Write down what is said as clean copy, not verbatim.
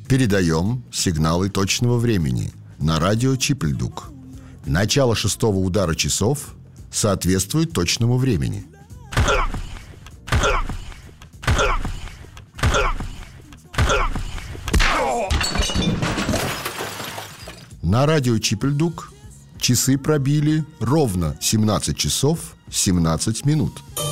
Передаем сигналы точного времени на радио Чипельдук. Начало 6-го удара часов соответствует точному времени. На радио Чипельдук часы пробили ровно 17 часов 17 минут.